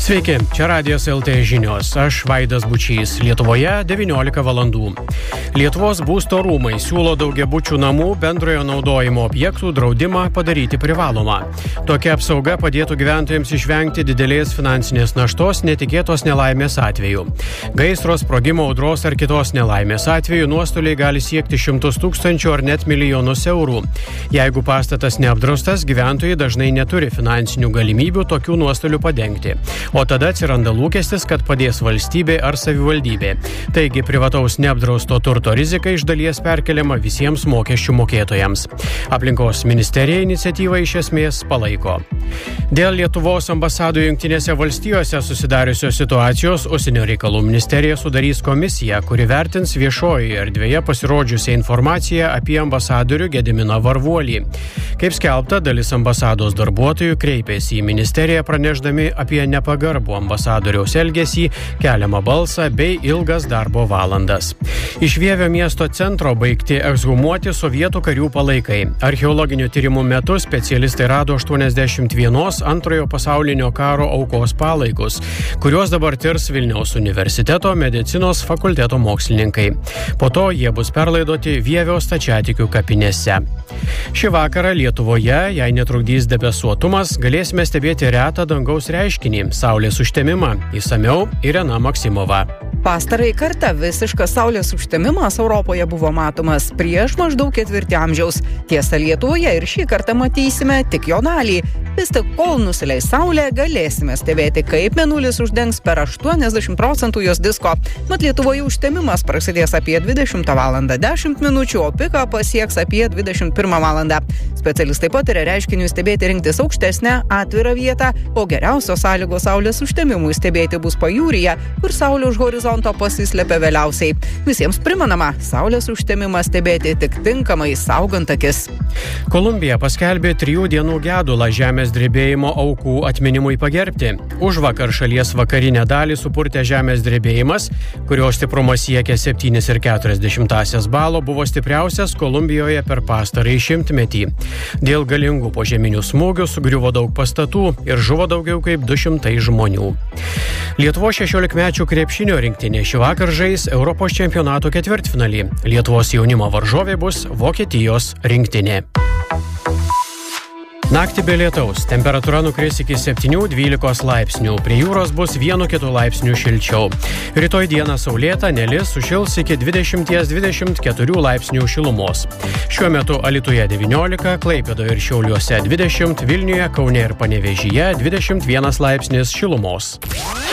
Sveiki, čia Radijos LT žinios. Aš Vaidas Bučys. Lietuvoje 19 valandų. Lietuvos būsto rūmai siūlo daugiabučių namų bendrojo naudojimo objektų draudimą padaryti privalomą. Tokia apsauga padėtų gyventojams išvengti didelės finansinės naštos netikėtos nelaimės atveju. Gaisro, sprogimo, audros ar kitos nelaimės atveju nuostoliai gali siekti šimtus tūkstančių ar net milijonus eurų. Jeigu pastatas neapdraustas, gyventojai dažnai neturi finansinių galimybių tokių nuostolių padengti. O tada atsiranda lūkestis, kad padės valstybė ar savivaldybė. Taigi privataus neapdrausto turto rizika iš dalies perkeliama visiems mokesčių mokėtojams. Aplinkos ministerija iniciatyvą iš esmės palaiko. Dėl Lietuvos ambasadų Jungtinėse valstijose susidariusios situacijos Užsienio reikalų ministerija sudarys komisiją, kuri vertins viešojoje erdvėje pasirodžiusią informaciją apie ambasadorių Gediminą Varvuolį. Kaip skelbta, dalis ambasados darbuotojų kreipėsi į ministeriją pranešdami apie nepagarbų ambasadoriaus elgesį, keliamą balsą bei ilgas darbo valandas. Iš Vievio miesto centro baigti ekshumuoti sovietų karių palaikai. Archeologinių tyrimų metu specialistai rado 81 antrojo pasaulinio karo aukos palaikus, kuriuos dabar tirs Vilniaus universiteto medicinos fakulteto mokslininkai. Po to jie bus perlaidoti Vievio stačiatikių kapinėse. Šį vakarą Lietuvoje, jei netrukdys debesuotumas, galėsime stebėti retą dangaus reiškinį – saulės užtemimą. Išsamiau Irena Maksimova. Pastarąjį kartą visiškas saulės užtemimas Europoje buvo matomas prieš maždaug 4 amžiaus. Tiesa, Lietuvoje ir šį kartą matysime tik jo dalį. Vis tik, kol nusileis saulė, galėsime stebėti, kaip mėnulis uždengs per 80% jos disko. Mat Lietuvoje užtemimas prasidės apie 20 val. 10 minučių, o piką pasieks apie 21 val. Specialistai pataria reiškiniui stebėti rinktis aukštesnę, atvirą vietą, o geriausios sąlygos saulės užtemimui stebėti bus pajūryje, kur saulė už horizonto pasislepia vėliausiai. Visiems primenama, saulės užtemimą stebėti tik tinkamai saugant akis. Kolumbija paskelbė 3 dienų gedulą žemės drebėjimo aukų atminimui pagerbti. Užvakar šalies vakarinę dalį supurtė žemės drebėjimas, kurio stiprumas siekia 7,4 balo, buvo stipriausias Kolumbijoje per pastarąjį šimtmetį. Dėl galingų požeminių smūgių sugriuvo daug pastatų ir žuvo daugiau kaip 200 žmonių. Lietuvos 16-mečių krepšinio rinktinė šį vakar žais Europos čempionato ketvirtfinalį. Lietuvos jaunimo varžovė bus Vokietijos rinktinė. Naktį be lietaus, temperatūra nukris iki 7-12 laipsnių, prie jūros bus 1-2 laipsnių šilčiau. Rytoj dieną saulėta, nelis, sušils iki 20-24 laipsnių šilumos. Šiuo metu Alytuje 19, Klaipėdoje ir Šiauliuose 20, Vilniuje, Kaune ir Panevėžyje 21 laipsnis šilumos.